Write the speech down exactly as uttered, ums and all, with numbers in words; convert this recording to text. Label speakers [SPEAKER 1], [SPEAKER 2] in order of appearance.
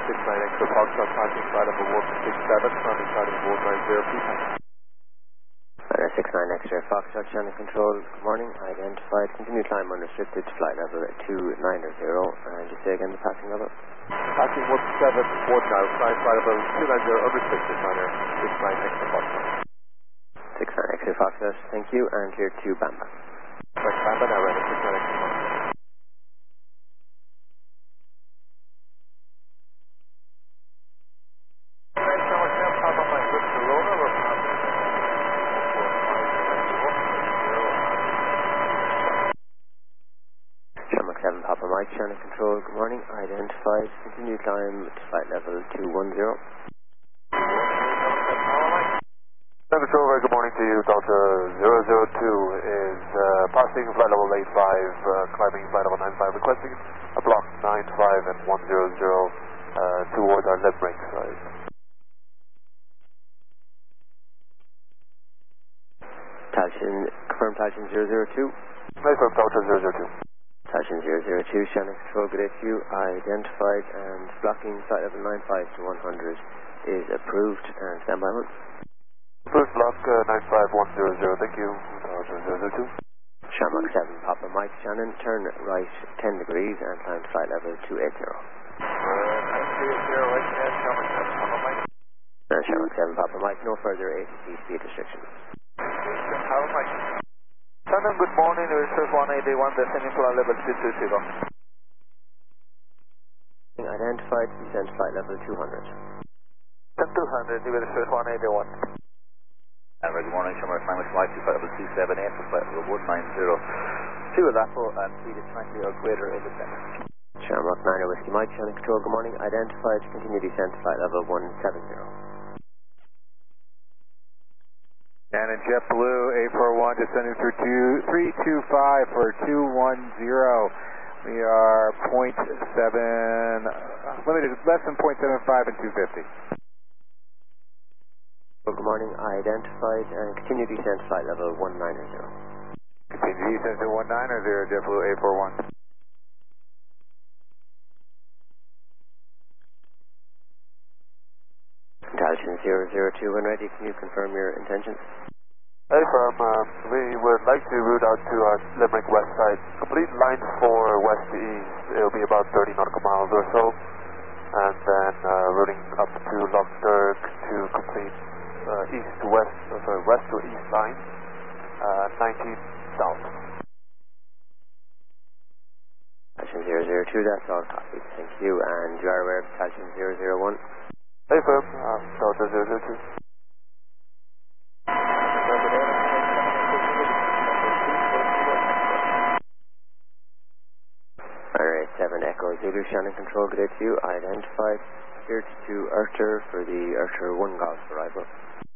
[SPEAKER 1] six nine Extra Foxtrot, passing flight level one six seven, climbing flight level one nine zero, please.
[SPEAKER 2] Runner six nine Extra Foxtrot, channel control, good morning, identified, continue climb unrestricted, flight level two nine zero, and just say again the passing level.
[SPEAKER 1] Passing one seven one now, climb flight level two nine zero, unrestricted, runner six nine Extra Foxtrot.
[SPEAKER 2] six nine Extra Foxtrot, thank you, and clear to Bamba.
[SPEAKER 1] Correct, Bamba, now runner six nine Extra Foxtrot.
[SPEAKER 2] seven Papa Mike, channel control, good morning, identified, continue climb to flight level two one zero.
[SPEAKER 1] Channel control, very good morning to you, Delta zero zero two is uh, passing flight level eight five, uh, climbing flight level nine five, requesting a block nine five and one zero zero uh, towards our Limerick side.
[SPEAKER 2] Taljin, confirm Taljin zero zero two.
[SPEAKER 1] Confirm Delta zero zero two.
[SPEAKER 2] Taljin zero zero two, channel control, good day to you, identified, and blocking flight level nine five to one hundred is approved, and stand by one.
[SPEAKER 1] Approved block uh, nine five one zero zero, thank you, Delta zero zero two.
[SPEAKER 2] Shamrock seven Papa Mike, Shannon, turn right ten degrees and climb to flight level two eighty.
[SPEAKER 1] Uh, nine two eight zero, right ten, Shamrock seven Papa Mike.
[SPEAKER 2] And Shamrock seven Papa Mike, no further A T C speed restrictions.
[SPEAKER 1] Papa Mike. Shannon, good morning, Research one eighty-one, descending flight level two two zero.
[SPEAKER 2] Identified, descend flight level two hundred.
[SPEAKER 1] ten two hundred, Research one eighty-one.
[SPEAKER 3] And good morning, Shamrock Climate Flight two flight level two seven eight for flight level one nine zero. two Aleppo and speed is twenty or greater in descent.
[SPEAKER 2] Shamrock nine Whiskey Mike, channel control, good morning, identified, continue descent flight level one seven zero.
[SPEAKER 4] And in JetBlue, A four one descending through two, three two five for two one zero. We are point seven, uh, limited less than point seven five and two fifty.
[SPEAKER 2] Good morning, identified, and continue descent flight level one nine zero.
[SPEAKER 4] Continue descent to one nine zero, JetBlue A four one.
[SPEAKER 2] Taljin zero zero two, when ready, can you confirm your intentions?
[SPEAKER 1] Hey firm, um, we would like to route out to our Limerick west side. Complete line four west to east, it'll be about thirty nautical miles or so. And then uh, routing up to Lochderg to complete uh, east to west, oh, sorry, west to east line, uh, nineteen south.
[SPEAKER 2] Taljin zero zero two, that's all copied, thank you. And you are aware of Taljin zero zero one?
[SPEAKER 1] Hey firm, um, Delta zero zero two.
[SPEAKER 2] Alright, seven Echo Zulu, Shannon control, good day to you, identified, cleared to Urter for the Urter one Golf arrival.